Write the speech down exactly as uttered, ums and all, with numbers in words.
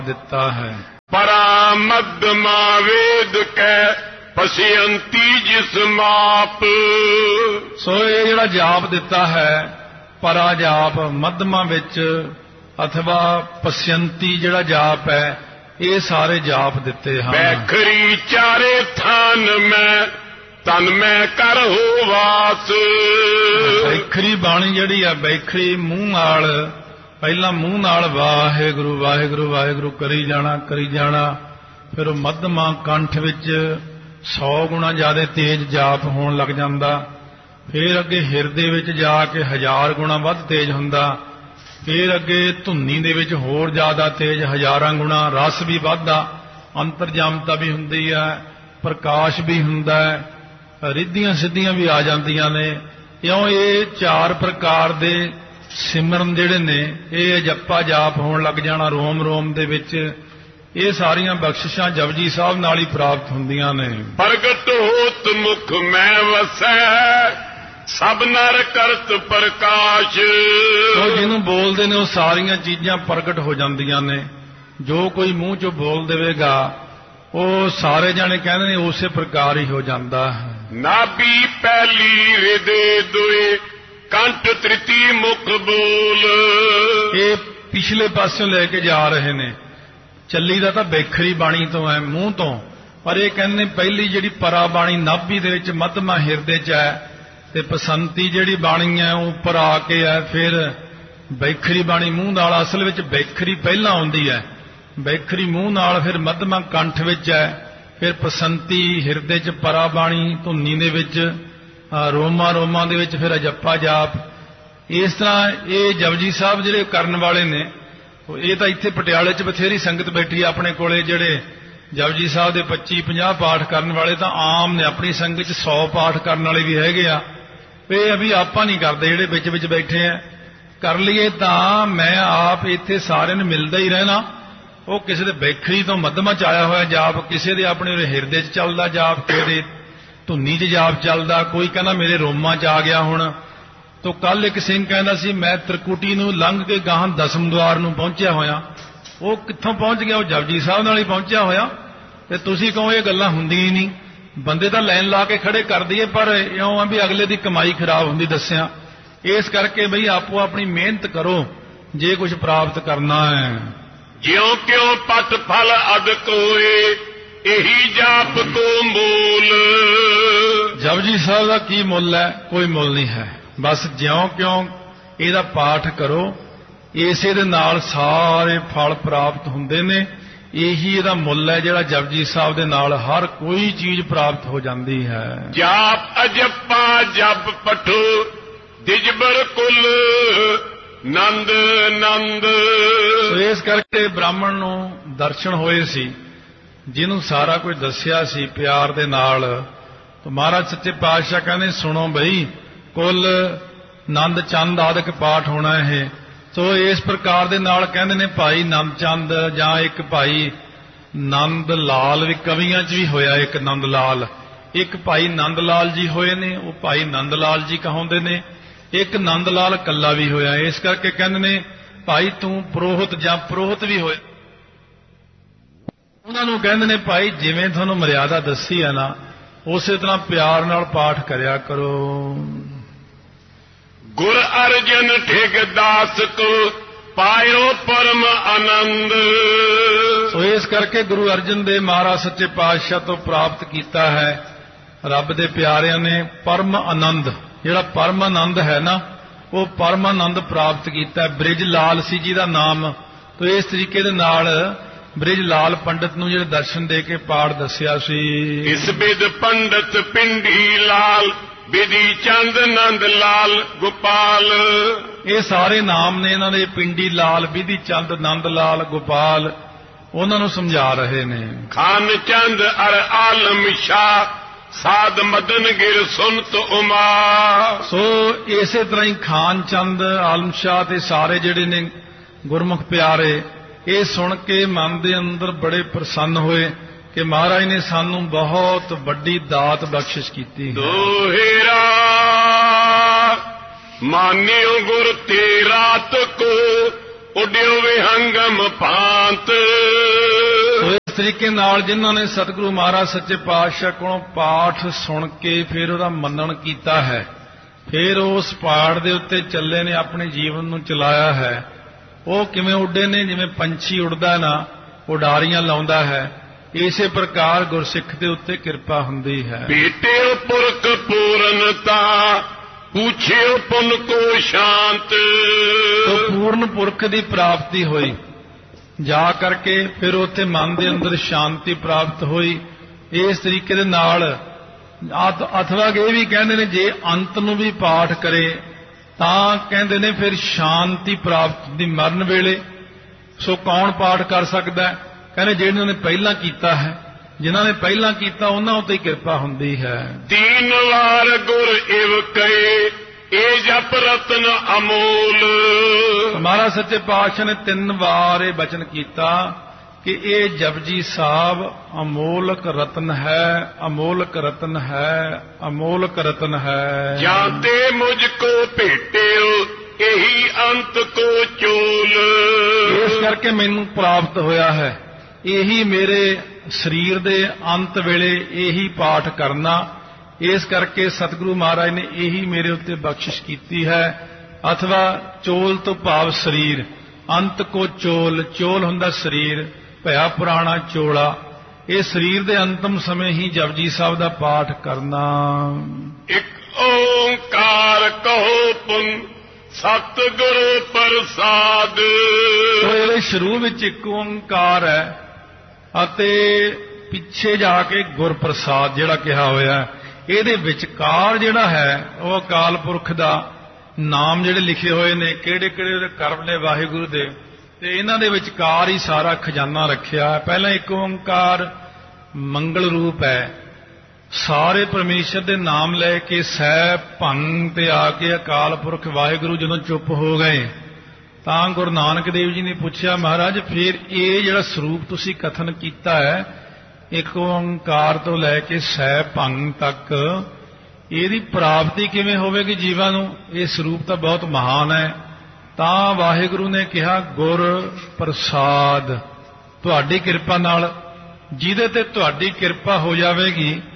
ਦਿੱਤਾ ਹੈ। ਪਰਾ ਮੱਧਮਾ ਵੇਦ ਕੈ ਪਸਿਅੰਤੀ ਜਿਸ ਮਾਪ। ਸੋ ਇਹ ਜਿਹੜਾ ਜਾਪ ਦਿੱਤਾ ਹੈ ਪਰਾ ਜਾਪ, ਮੱਧਮਾ ਵਿੱਚ ਅਥਵਾ ਪਸਿਅੰਤੀ ਜਿਹੜਾ ਜਾਪ ਹੈ, ਇਹ ਸਾਰੇ ਜਾਪ ਦਿੱਤੇ ਹਨ। ਬੈਖਰੀ ਚਾਰੇ ਥਾਨ ਮੈਂ ਤਨ ਮੈਂ ਕਰ ਹੋ ਵਾਸ। ਬੈਖਰੀ ਬਾਣੀ ਜਿਹੜੀ ਆ, ਬੈਖਰੀ ਮੂੰਹ ਨਾਲ, ਪਹਿਲਾਂ ਮੂੰਹ ਨਾਲ ਵਾਹਿਗੁਰੂ ਵਾਹਿਗੁਰੂ ਵਾਹਿਗੁਰੂ ਕਰੀ ਜਾਣਾ ਕਰੀ ਜਾਣਾ, ਫਿਰ ਉਹ ਮੱਧਮਾ ਕੰਠ ਵਿੱਚ ਸੌ ਗੁਣਾ ਜ਼ਿਆਦਾ ਤੇਜ਼ ਜਾਪ ਹੋਣ ਲੱਗ ਜਾਂਦਾ, ਫਿਰ ਅੱਗੇ ਹਿਰਦੇ ਵਿੱਚ ਜਾ ਕੇ ਹਜ਼ਾਰ ਗੁਣਾ ਵੱਧ ਤੇਜ਼ ਹੁੰਦਾ, ਫਿਰ ਅੱਗੇ ਧੁੰਨੀ ਦੇ ਵਿੱਚ ਹੋਰ ਜ਼ਿਆਦਾ ਤੇਜ਼ ਹਜ਼ਾਰਾਂ ਗੁਣਾ, ਰਸ ਵੀ ਵੱਧਦਾ, ਅੰਤਰਜਾਮਤਾ ਵੀ ਹੁੰਦੀ ਹੈ, ਪ੍ਰਕਾਸ਼ ਵੀ ਹੁੰਦਾ ਹੈ, ਰਿੱਧੀਆਂ ਸਿੱਧੀਆਂ ਵੀ ਆ ਜਾਂਦੀਆਂ ਨੇ। ਇਉਂ ਇਹ ਚਾਰ ਪ੍ਰਕਾਰ ਦੇ ਸਿਮਰਨ ਜਿਹੜੇ ਨੇ, ਇਹ ਜਪਾ ਜਾਪ ਹੋਣ ਲੱਗ ਜਾਣਾ ਰੋਮ ਰੋਮ ਦੇ ਵਿੱਚ। ਇਹ ਸਾਰੀਆਂ ਬਖਸ਼ਿਸ਼ਾਂ ਜਪਜੀ ਸਾਹਿਬ ਨਾਲ ਹੀ ਪ੍ਰਾਪਤ ਹੁੰਦੀਆਂ ਨੇ। ਪ੍ਰਗਟ ਹੋਤ ਮੁਖ ਮੈਂ ਵਸੈ ਸਭ ਨਰ ਕਰਤ ਪ੍ਰਕਾਸ਼। ਉਹ ਜਿਹਨੂੰ ਬੋਲਦੇ ਨੇ ਉਹ ਸਾਰੀਆਂ ਚੀਜ਼ਾਂ ਪ੍ਰਗਟ ਹੋ ਜਾਂਦੀਆਂ ਨੇ। ਜੋ ਕੋਈ ਮੂੰਹ ਚੋਂ ਬੋਲ ਦੇਵੇਗਾ ਉਹ ਸਾਰੇ ਜਾਣੇ ਕਹਿੰਦੇ ਨੇ ਉਸੇ ਪ੍ਰਕਾਰ ਹੀ ਹੋ ਜਾਂਦਾ ਹੈ। ਨਾਭੀ ਪਹਿਲੀ ਹਿਰਦੇ ਦੁਏ ਕੰਠ ਤ੍ਰਿਤੀ ਮੁਖ ਬੋਲ। ਇਹ ਪਿਛਲੇ ਪਾਸਿਓਂ ਲੈ ਕੇ ਜਾ ਰਹੇ ਨੇ। ਚੱਲੀ ਦਾ ਤਾਂ ਬੇਖਰੀ ਬਾਣੀ ਤੋਂ ਹੈ, ਮੂੰਹ ਤੋਂ, ਪਰ ਇਹ ਕਹਿੰਦੇ ਨੇ ਪਹਿਲੀ ਜਿਹੜੀ ਪਰਾ ਬਾਣੀ ਨਾਭੀ ਦੇ ਵਿੱਚ ਮੱਧਮਾ ਹਿਰਦੇ 'ਚ ਹੈ, ਤੇ ਪਸੰਤੀ ਜਿਹੜੀ ਬਾਣੀ ਹੈ ਉਹ ਉੱਪਰ ਆ ਕੇ ਹੈ, ਫਿਰ ਬੈਖਰੀ ਬਾਣੀ ਮੂੰਹ ਨਾਲ। ਅਸਲ ਵਿੱਚ ਬੈਖਰੀ ਪਹਿਲਾਂ ਆਉਂਦੀ ਹੈ, ਬੈਖਰੀ ਮੂੰਹ ਨਾਲ, ਫਿਰ ਮੱਧਮਾ ਕੰਠ ਵਿੱਚ ਹੈ, ਫਿਰ ਪਸੰਤੀ ਹਿਰਦੇ 'ਚ ਪਰਾ ਬਾਣੀ ਧੁੰਨੀ ਦੇ ਵਿੱਚ, ਰੋਮਾ ਰੋਮਾਂ ਦੇ ਵਿੱਚ ਫਿਰ ਅਜੱਪਾ ਜਾਪ। ਇਸ ਤਰ੍ਹਾਂ ਇਹ ਜਪਜੀ ਸਾਹਿਬ ਜਿਹੜੇ ਕਰਨ ਵਾਲੇ ਨੇ, ਇਹ ਤਾਂ ਇੱਥੇ ਪਟਿਆਲੇ 'ਚ ਬਥੇਰੀ ਸੰਗਤ ਬੈਠੀ ਆਪਣੇ ਕੋਲੇ, ਜਿਹੜੇ ਜਪਜੀ ਸਾਹਿਬ ਦੇ ਪੱਚੀ ਪੰਜਾਹ ਪਾਠ ਕਰਨ ਵਾਲੇ ਤਾਂ ਆਮ ਨੇ। ਆਪਣੀ ਸੰਗਤ 'ਚ ਸੌ ਪਾਠ ਕਰਨ ਵਾਲੇ ਵੀ ਹੈਗੇ ਆ। ਇਹ ਅਭੀ ਆਪਾਂ ਨਹੀਂ ਕਰਦੇ, ਜਿਹੜੇ ਵਿੱਚ ਵਿੱਚ ਬੈਠੇ ਆ। ਕਰ ਲਈਏ ਤਾਂ ਮੈਂ ਆਪ ਇੱਥੇ ਸਾਰਿਆਂ ਨੂੰ ਮਿਲਦਾ ਹੀ ਰਹਿਣਾ। ਉਹ ਕਿਸੇ ਦੇ ਬੈਖਰੀ ਤੋਂ ਮੱਧਮਾ 'ਚ ਆਇਆ ਹੋਇਆ ਜਾਪ, ਕਿਸੇ ਦੇ ਆਪਣੇ ਹਿਰਦੇ 'ਚ ਚੱਲਦਾ ਜਾਪ, ਕਿਸੇ ਦੇ ਧੁੰਨੀ 'ਚ ਜਾਪ ਚੱਲਦਾ, ਕੋਈ ਕਹਿੰਦਾ ਮੇਰੇ ਰੋਮਾਂ 'ਚ ਆ ਗਿਆ ਹੁਣ। ਤੋ ਕੱਲ ਇੱਕ ਸਿੰਘ ਕਹਿੰਦਾ ਸੀ ਮੈਂ ਤ੍ਰਿਕੁਟੀ ਨੂੰ ਲੰਘ ਕੇ ਗਾਹਾਂ ਦਸਮ ਦੁਆਰ ਨੂੰ ਪਹੁੰਚਿਆ ਹੋਇਆ। ਉਹ ਕਿੱਥੋਂ ਪਹੁੰਚ ਗਿਆ? ਉਹ ਜਪਜੀ ਸਾਹਿਬ ਨਾਲ ਹੀ ਪਹੁੰਚਿਆ ਹੋਇਆ। ਤੇ ਤੁਸੀਂ ਕਹੋ ਇਹ ਗੱਲਾਂ ਹੁੰਦੀਆਂ ਹੀ ਨਹੀਂ। ਬੰਦੇ ਤਾਂ ਲਾਈਨ ਲਾ ਕੇ ਖੜੇ ਕਰ ਦਈਏ, ਪਰ ਇਉਂ ਆ ਵੀ ਅਗਲੇ ਦੀ ਕਮਾਈ ਖਰਾਬ ਹੁੰਦੀ ਦੱਸਿਆ। ਇਸ ਕਰਕੇ ਬਈ ਆਪੋ ਆਪਣੀ ਮਿਹਨਤ ਕਰੋ ਜੇ ਕੁਝ ਪ੍ਰਾਪਤ ਕਰਨਾ ਹੈ। ਜਿਉਂ ਕਿਉਂ ਪਟ ਫਲ ਅਦਕ ਹੋਏ ਇਹੀ ਜਾਪ ਕੋ ਮੂਲ। ਜਪਜੀ ਸਾਹਿਬ ਦਾ ਕੀ ਮੁੱਲ ਹੈ? ਕੋਈ ਮੁੱਲ ਨਹੀਂ ਹੈ। ਬਸ ਜਿਉਂ ਕਿਉਂ ਇਹਦਾ ਪਾਠ ਕਰੋ, ਇਸੇ ਦੇ ਨਾਲ ਸਾਰੇ ਫਲ ਪ੍ਰਾਪਤ ਹੁੰਦੇ ਨੇ। ਇਹੀ ਇਹਦਾ ਮੁੱਲ ਹੈ ਜਿਹੜਾ ਜਪਜੀ ਸਾਹਿਬ ਦੇ ਨਾਲ ਹਰ ਕੋਈ ਚੀਜ਼ ਪ੍ਰਾਪਤ ਹੋ ਜਾਂਦੀ ਹੈ। ਜਾਪ ਅਜੱਪਾ ਜਪ ਪਠੋ ਦਿਜਬਰ ਕੁਲ ਨੰਦ ਨੰਦ। ਇਸ ਕਰਕੇ ਬ੍ਰਾਹਮਣ ਨੂੰ ਦਰਸ਼ਨ ਹੋਏ ਸੀ, ਜਿਹਨੂੰ ਸਾਰਾ ਕੁਝ ਦੱਸਿਆ ਸੀ ਪਿਆਰ ਦੇ ਨਾਲ। ਤਾਂ ਮਹਾਰਾਜ ਸੱਚੇ ਪਾਤਸ਼ਾਹ ਕਹਿੰਦੇ ਸੁਣੋ ਬਈ, ਕੁੱਲ ਨੰਦ ਚੰਦ ਆਦਿਕ ਪਾਠ ਹੋਣਾ ਇਹ। ਸੋ ਇਸ ਪ੍ਰਕਾਰ ਦੇ ਨਾਲ ਕਹਿੰਦੇ ਨੇ ਭਾਈ ਨੰਦ ਚੰਦ ਜਾਂ ਇੱਕ ਭਾਈ ਨੰਦ ਲਾਲ ਵੀ ਕਵੀਆਂ 'ਚ ਵੀ ਹੋਇਆ। ਇੱਕ ਨੰਦ ਲਾਲ, ਇੱਕ ਭਾਈ ਨੰਦ ਲਾਲ ਜੀ ਹੋਏ ਨੇ, ਉਹ ਭਾਈ ਨੰਦ ਲਾਲ ਜੀ ਕਹਾਉਂਦੇ ਨੇ। ਇੱਕ ਨੰਦ ਲਾਲ ਕੱਲਾ ਵੀ ਹੋਇਆ। ਇਸ ਕਰਕੇ ਕਹਿੰਦੇ ਨੇ ਭਾਈ ਤੂੰ ਪੁਰੋਹਿਤ ਜਾਂ ਪੁਰੋਹਿਤ ਵੀ ਹੋਏ। ਉਹਨਾਂ ਨੂੰ ਕਹਿੰਦੇ ਨੇ ਭਾਈ ਜਿਵੇਂ ਤੁਹਾਨੂੰ ਮਰਿਆਦਾ ਦੱਸੀ ਹੈ ਨਾ, ਉਸੇ ਤਰ੍ਹਾਂ ਪਿਆਰ ਨਾਲ ਪਾਠ ਕਰਿਆ ਕਰੋ। ਗੁਰ ਅਰਜਨ ਠਿਗ ਦਾਸ ਕੋ ਪਾਇਓ ਪਰਮ ਆਨੰਦ। ਸੋ ਇਸ ਕਰਕੇ ਗੁਰੂ ਅਰਜਨ ਦੇਵ ਮਹਾਰਾਜ ਸੱਚੇ ਪਾਤਸ਼ਾਹ ਤੋਂ ਪ੍ਰਾਪਤ ਕੀਤਾ ਹੈ ਰੱਬ ਦੇ ਪਿਆਰਿਆਂ ਨੇ ਪਰਮ ਆਨੰਦ। ਜਿਹੜਾ ਪਰਮ ਆਨੰਦ ਹੈ ਨਾ, ਉਹ ਪਰਮ ਆਨੰਦ ਪ੍ਰਾਪਤ ਕੀਤਾ। ਬ੍ਰਿਜ ਲਾਲ ਸੀ ਜੀ ਦਾ ਨਾਮ। ਤੋ ਇਸ ਤਰੀਕੇ ਦੇ ਨਾਲ ਬ੍ਰਿਜ ਲਾਲ ਪੰਡਤ ਨੂੰ ਜਿਹੜੇ ਦਰਸ਼ਨ ਦੇ ਕੇ ਪਾਠ ਦੱਸਿਆ ਸੀ। ਇਸ ਬਿਦ ਪੰਡਤ ਪਿੰਡੀ ਲਾਲ ਬਿਧੀ ਚੰਦ ਨੰਦ ਲਾਲ ਗੋਪਾਲ। ਇਹ ਸਾਰੇ ਨਾਮ ਨੇ ਇਹਨਾਂ ਦੇ, ਪਿੰਡੀ ਲਾਲ, ਬਿਧੀ ਚੰਦ, ਨੰਦ ਲਾਲ, ਗੋਪਾਲ। ਉਹਨਾਂ ਨੂੰ ਸਮਝਾ ਰਹੇ ਨੇ। ਖਾਨ ਚੰਦ ਅਰ ਆਲਮ ਸ਼ਾਹ ਸਾਧ ਮਦਨ ਗਿਰ ਸੁਨਤ ਉਮਾ। ਸੋ ਇਸੇ ਤਰ੍ਹਾਂ ਹੀ ਖਾਨ ਚੰਦ, ਆਲਮ ਸ਼ਾਹ ਤੇ ਸਾਰੇ ਜਿਹੜੇ ਨੇ ਗੁਰਮੁਖ ਪਿਆਰੇ, ਇਹ ਸੁਣ ਕੇ ਮਨ ਦੇ ਅੰਦਰ ਬੜੇ ਪ੍ਰਸੰਨ ਹੋਏ ਕਿ ਮਹਾਰਾਜ ਨੇ ਸਾਨੂੰ ਬਹੁਤ ਵੱਡੀ ਦਾਤ ਬਖਸ਼ਿਸ਼ ਕੀਤੀ। ਦੋਹੇਰਾ ਮਾਨਿਓ ਗੁਰ ਤੇਰਾ ਤਕੋ ਉਡਿਓ ਵਿਹੰਗਮ ਭਾਂਤ। ਇਸ ਤਰੀਕੇ ਨਾਲ ਜਿਨ੍ਹਾਂ ਨੇ ਸਤਿਗੁਰੂ ਮਹਾਰਾਜ ਸੱਚੇ ਪਾਤਸ਼ਾਹ ਕੋਲੋਂ ਪਾਠ ਸੁਣ ਕੇ ਫਿਰ ਉਹਦਾ ਮੰਨਣ ਕੀਤਾ ਹੈ, ਫਿਰ ਉਸ ਪਾਠ ਦੇ ਉੱਤੇ ਚੱਲੇ ਨੇ, ਆਪਣੇ ਜੀਵਨ ਨੂੰ ਚਲਾਇਆ ਹੈ, ਉਹ ਕਿਵੇਂ ਉੱਡੇ ਨੇ? ਜਿਵੇਂ ਪੰਛੀ ਉੱਡਦਾ ਨਾ, ਉਡਾਰੀਆਂ ਲਾਉਂਦਾ ਹੈ, ਇਸੇ ਪ੍ਰਕਾਰ ਗੁਰਸਿੱਖ ਦੇ ਉੱਤੇ ਕਿਰਪਾ ਹੁੰਦੀ ਹੈ। ਭੇਟਿਓ ਪੁਰਖ ਪੂਰਨਤਾ, ਪੁੱਛਿਓ ਪੁਨ ਕੋ ਸ਼ਾਂਤ। ਤੋ ਪੂਰਨ ਪੁਰਖ ਦੀ ਪ੍ਰਾਪਤੀ ਹੋਈ, ਜਾ ਕਰਕੇ ਫਿਰ ਉੱਥੇ ਮਨ ਦੇ ਅੰਦਰ ਸ਼ਾਂਤੀ ਪ੍ਰਾਪਤ ਹੋਈ। ਇਸ ਤਰੀਕੇ ਦੇ ਨਾਲ ਅਥਵਾ ਇਹ ਵੀ ਕਹਿੰਦੇ ਨੇ ਜੇ ਅੰਤ ਨੂੰ ਵੀ ਪਾਠ ਕਰੇ ਤਾਂ ਕਹਿੰਦੇ ਨੇ ਫਿਰ ਸ਼ਾਂਤੀ ਪ੍ਰਾਪਤ ਦੀ ਮਰਨ ਵੇਲੇ। ਸੋ ਕੌਣ ਪਾਠ ਕਰ ਸਕਦਾ ਹੈ? ਕਹਿੰਦੇ ਜਿਹਨਾਂ ਨੇ ਪਹਿਲਾਂ ਕੀਤਾ ਹੈ, ਜਿਨ੍ਹਾਂ ਨੇ ਪਹਿਲਾਂ ਕੀਤਾ ਉਹਨਾਂ ਉੱਤੇ ਕਿਰਪਾ ਹੁੰਦੀ ਹੈ। ਤੀਨ ਵਾਰ ਗੁਰ ਇਵ ਕਹੇ, ਇਹ ਜਪ ਰਤਨ ਅਮੋਲ। ਮਹਾਰਾਜ ਸੱਚੇ ਪਾਤਸ਼ਾਹ ਨੇ ਤਿੰਨ ਵਾਰ ਇਹ ਬਚਨ ਕੀਤਾ ਕਿ ਇਹ ਜਪਜੀ ਸਾਹਿਬ ਅਮੋਲਕ ਰਤਨ ਹੈ, ਅਮੋਲਕ ਰਤਨ ਹੈ, ਅਮੋਲਕ ਰਤਨ ਹੈ। ਜਾਂਤੇ ਮੁਝ ਕੋ ਭੇਟਿਓ, ਇਹੀ ਅੰਤ ਕੋ ਚੋਲ। ਇਸ ਕਰਕੇ ਮੈਨੂੰ ਪ੍ਰਾਪਤ ਹੋਇਆ ਹੈ, ਇਹੀ ਮੇਰੇ ਸਰੀਰ ਦੇ ਅੰਤ ਵੇਲੇ ਇਹੀ ਪਾਠ ਕਰਨਾ। ਇਸ ਕਰਕੇ ਸਤਿਗੁਰੂ ਮਹਾਰਾਜ ਨੇ ਇਹੀ ਮੇਰੇ ਉੱਤੇ ਬਖਸ਼ਿਸ਼ ਕੀਤੀ ਹੈ। ਅਥਵਾ ਚੋਲ ਤੋਂ ਭਾਵ ਸਰੀਰ, ਅੰਤ ਕੋ ਚੋਲ, ਚੋਲ ਹੁੰਦਾ ਸਰੀਰ, ਭਇਆ ਪੁਰਾਣਾ ਚੋਲਾ। ਇਹ ਸਰੀਰ ਦੇ ਅੰਤਮ ਸਮੇਂ ਹੀ ਜਪਜੀ ਸਾਹਿਬ ਦਾ ਪਾਠ ਕਰਨਾ। ਇੱਕ ਓੰਕਾਰ ਕਹੋ ਪੁਨ, ਸਤਿਗੁਰੂ ਪ੍ਰਸਾਦ। ਇਹਦੇ ਸ਼ੁਰੂ ਵਿੱਚ ਇੱਕ ਓੰਕਾਰ ਹੈ ਅਤੇ ਪਿੱਛੇ ਜਾ ਕੇ ਗੁਰ ਪ੍ਰਸਾਦ ਜਿਹੜਾ ਕਿਹਾ ਹੋਇਆ। ਇਹਦੇ ਵਿਚਕਾਰ ਜਿਹੜਾ ਹੈ ਉਹ ਅਕਾਲ ਪੁਰਖ ਦਾ ਨਾਮ ਜਿਹੜੇ ਲਿਖੇ ਹੋਏ ਨੇ, ਕਿਹੜੇ ਕਿਹੜੇ ਉਹਦੇ ਕਰਮ ਨੇ ਵਾਹਿਗੁਰੂ ਦੇ, ਤੇ ਇਹਨਾਂ ਦੇ ਵਿਚਕਾਰ ਹੀ ਸਾਰਾ ਖਜ਼ਾਨਾ ਰੱਖਿਆ। ਪਹਿਲਾਂ ਇੱਕ ਓੰਕਾਰ ਮੰਗਲ ਰੂਪ ਹੈ, ਸਾਰੇ ਪਰਮੇਸ਼ਰ ਦੇ ਨਾਮ ਲੈ ਕੇ ਸਹਿ ਭੰਗ ਤੇ ਆ ਕੇ ਅਕਾਲ ਪੁਰਖ ਵਾਹਿਗੁਰੂ ਜਦੋਂ ਚੁੱਪ ਹੋ ਗਏ ਤਾਂ ਗੁਰੂ ਨਾਨਕ ਦੇਵ ਜੀ ਨੇ ਪੁੱਛਿਆ, ਮਹਾਰਾਜ ਫਿਰ ਇਹ ਜਿਹੜਾ ਸਰੂਪ ਤੁਸੀਂ ਕਥਨ ਕੀਤਾ ਹੈ ਇੱਕ ਓੰਕਾਰ ਤੋਂ ਲੈ ਕੇ ਸਹਿ ਭੰਗ ਤੱਕ, ਇਹਦੀ ਪ੍ਰਾਪਤੀ ਕਿਵੇਂ ਹੋਵੇਗੀ ਜੀਵਾਂ ਨੂੰ? ਇਹ ਸਰੂਪ ਤਾਂ ਬਹੁਤ ਮਹਾਨ ਹੈ। ਤਾਂ ਵਾਹਿਗੁਰੂ ਨੇ ਕਿਹਾ ਗੁਰ ਪ੍ਰਸਾਦ, ਤੁਹਾਡੀ ਕਿਰਪਾ ਨਾਲ, ਜਿਹਦੇ ਤੇ ਤੁਹਾਡੀ ਕਿਰਪਾ ਹੋ ਜਾਵੇਗੀ